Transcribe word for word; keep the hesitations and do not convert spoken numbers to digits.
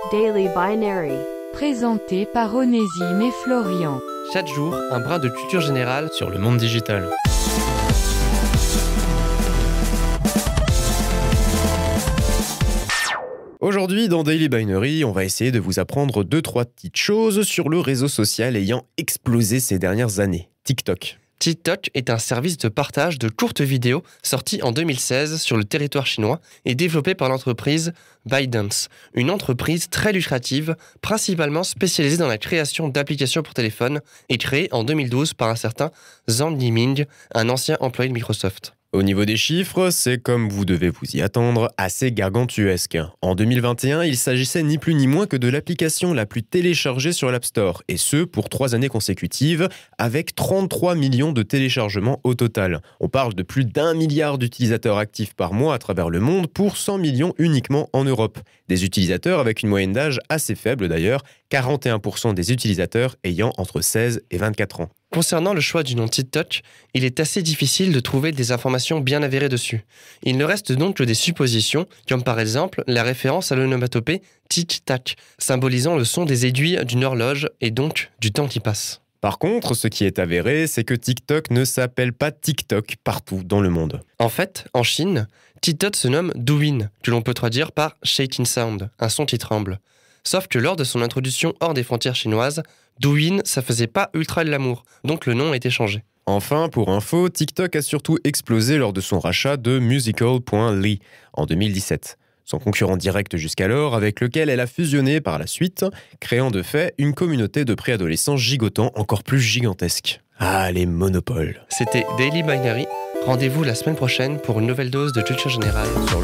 Daily Binary. Présenté par Onésime et Florian. Chaque jour, un brin de culture générale sur le monde digital. Aujourd'hui, dans Daily Binary, on va essayer de vous apprendre deux, trois petites choses sur le réseau social ayant explosé ces dernières années, TikTok. TikTok est un service de partage de courtes vidéos sorti en deux mille seize sur le territoire chinois et développé par l'entreprise ByteDance, une entreprise très lucrative, principalement spécialisée dans la création d'applications pour téléphone et créée en deux mille douze par un certain Zhang Yiming, un ancien employé de Microsoft. Au niveau des chiffres, c'est comme vous devez vous y attendre, assez gargantuesque. En deux mille vingt et un, il s'agissait ni plus ni moins que de l'application la plus téléchargée sur l'App Store, et ce pour trois années consécutives, avec trente-trois millions de téléchargements au total. On parle de plus d'un milliard d'utilisateurs actifs par mois à travers le monde pour cent millions uniquement en Europe. Des utilisateurs avec une moyenne d'âge assez faible d'ailleurs, quarante et un pour cent des utilisateurs ayant entre seize et vingt-quatre ans. Concernant le choix du nom TikTok, il est assez difficile de trouver des informations bien avérées dessus. Il ne reste donc que des suppositions, comme par exemple la référence à l'onomatopée tic-tac, symbolisant le son des aiguilles d'une horloge et donc du temps qui passe. Par contre, ce qui est avéré, c'est que TikTok ne s'appelle pas TikTok partout dans le monde. En fait, en Chine, TikTok se nomme Douyin, que l'on peut traduire par shaking sound, un son qui tremble. Sauf que lors de son introduction hors des frontières chinoises, Douyin, ça faisait pas ultra de l'amour, donc le nom a été changé. Enfin, pour info, TikTok a surtout explosé lors de son rachat de Musical point ly en deux mille dix-sept. Son concurrent direct jusqu'alors, avec lequel elle a fusionné par la suite, créant de fait une communauté de préadolescents gigotants encore plus gigantesque. Ah, les monopoles. C'était Daily Binary. Rendez-vous la semaine prochaine pour une nouvelle dose de culture générale sur le